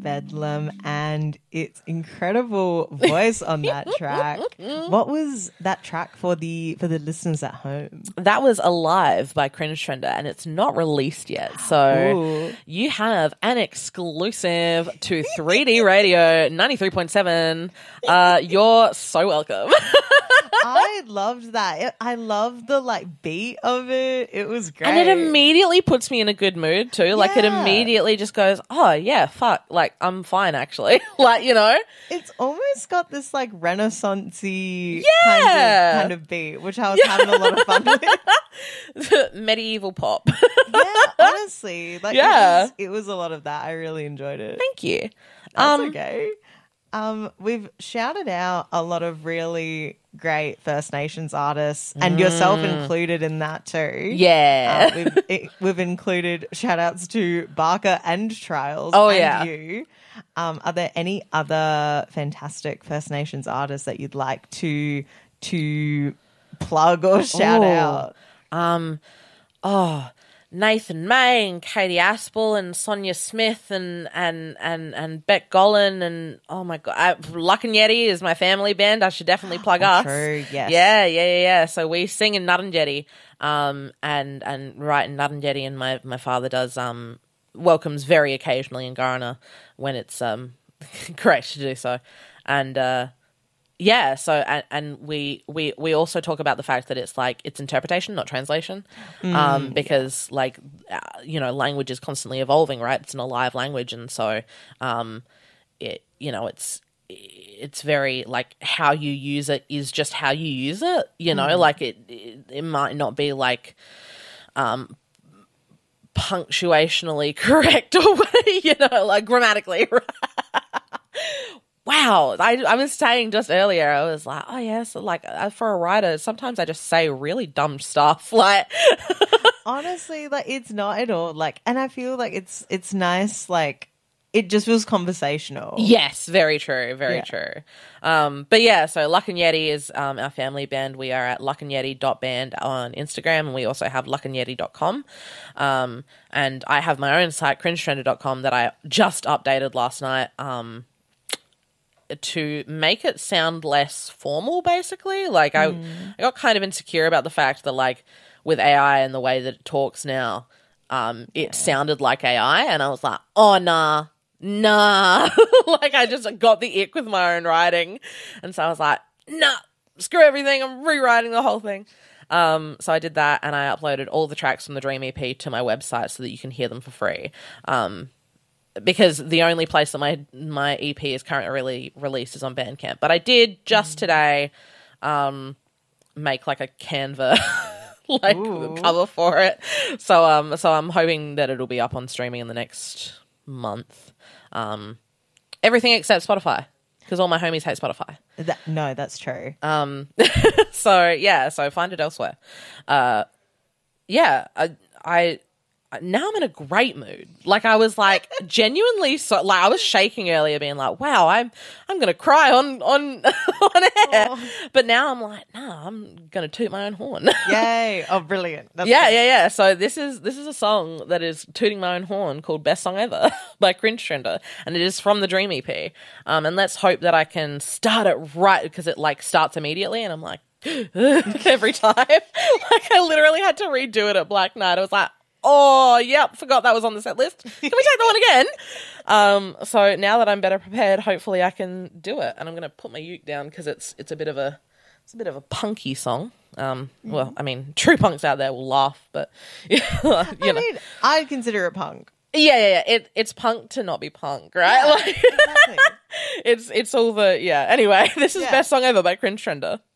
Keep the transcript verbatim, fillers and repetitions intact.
Bedlam and its incredible voice on that track. What was that track for the for the listeners at home? That was Alive by Cringe Trender, and it's not released yet. So Ooh. you have an exclusive to three D Radio ninety-three point seven. Uh, you're so welcome. I loved that. It, I loved the like beat of it. It was great. And it immediately puts me in a good mood too. Like it Yeah. immediately just goes, oh yeah, fuck. Like I'm fine actually. Like, you know? It's almost got this like renaissance-y Yeah. kind, of, kind of beat, which I was having a lot of fun with. Medieval pop. Yeah, honestly. Like Yeah. it was, it was a lot of that. I really enjoyed it. Thank you. That's Um, okay. Um, we've shouted out a lot of really great First Nations artists, and yourself included in that too. Yeah. Uh, we've it, we've included shout outs to Barker and Trials. Oh, and yeah. you. Um, are there any other fantastic First Nations artists that you'd like to to plug or shout Oh. out? Um, oh, Nathan May and Katie Aspel and Sonia Smith and and and and Beck Golan and oh my god, I, Luck and Yeti is my family band. I should definitely plug us. True, yes. Yeah, yeah, yeah, yeah. So we sing in Nuttinjetty, um, and and write in Nuttinjetty, and my my father does um welcomes very occasionally in Garner when it's um great to do so, and uh. Yeah, so and, and we, we we also talk about the fact that it's like it's interpretation, not translation, um, because like uh, you know language is constantly evolving, right? It's an alive language, and so um, it you know it's it's very like how you use it is just how you use it, you know, like it, it it might not be like um punctuationally correct or you know like grammatically right. Wow, I, I was saying just earlier, I was like, oh, yes, like uh, for a writer, sometimes I just say really dumb stuff. Like, Honestly, like it's not at all like, and I feel like it's it's nice. Like it just feels conversational. yes, very true, very Yeah. true. Um, but yeah, so Luck and Yeti is um, our family band. We are at luck and yeti dot band on Instagram, and we also have luck and yeti dot com. Um, and I have my own site, cringe trender dot com, that I just updated last night. Um, to make it sound less formal, basically. Like, I, Mm. I got kind of insecure about the fact that, like, with A I and the way that it talks now, um, it sounded like A I, and I was like, oh, nah, nah. Like, I just got the ick with my own writing, and so I was like, nah, screw everything, I'm rewriting the whole thing. Um, so I did that, and I uploaded all the tracks from the Dream E P to my website so that you can hear them for free. Um, because the only place that my my E P is currently really released is on Bandcamp. But I did just today um, make like a Canva like Ooh. cover for it. So um so I'm hoping that it'll be up on streaming in the next month. Um, everything except Spotify, because all my homies hate Spotify. That, no, that's true. Um, so yeah, so find it elsewhere. Uh, yeah, I, I now I'm in a great mood. Like I was like genuinely so like I was shaking earlier, being like, "Wow, I'm I'm gonna cry on on on air," Oh. but now I'm like, "Nah, I'm gonna toot my own horn." Yay! Oh, brilliant. That's yeah, good. yeah, yeah. So this is this is a song that is tooting my own horn called "Best Song Ever" by Cringe Trender, and it is from the Dream E P. Um, and let's hope that I can start it right because it like starts immediately, and I'm like every time, like I literally had to redo it at Black Knight. I was like, oh, yep, forgot that was on the set list. Can we take that one again? Um, so now that I'm better prepared, hopefully I can do it. And I'm going to put my uke down because it's it's a bit of a it's a bit of a punky song. Um, well, I mean, true punks out there will laugh, but you know, I mean, I'd consider it punk. yeah, yeah, yeah. It it's punk to not be punk, right? Yeah, Like, exactly. it's it's all the yeah. Anyway, this is Yeah. Best Song Ever by Cringe Trender.